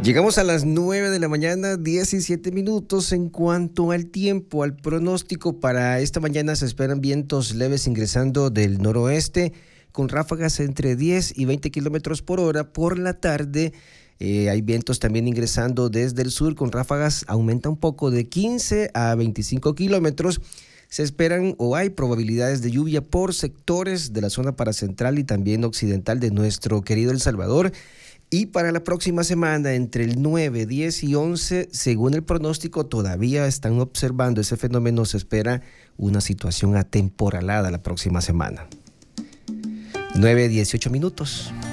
Llegamos a las 9 de la mañana, 17 minutos. En cuanto al tiempo, al pronóstico para esta mañana, se esperan vientos leves ingresando del noroeste con ráfagas entre 10 y 20 kilómetros por hora. Por la tarde hay vientos también ingresando desde el sur con ráfagas, aumenta un poco de 15 a 25 kilómetros. Se esperan o hay probabilidades de lluvia por sectores de la zona paracentral y también occidental de nuestro querido El Salvador. Y para la próxima semana, entre el 9, 10 y 11, según el pronóstico, todavía están observando ese fenómeno. Se espera una situación atemporalada la próxima semana. 9, 18 minutos.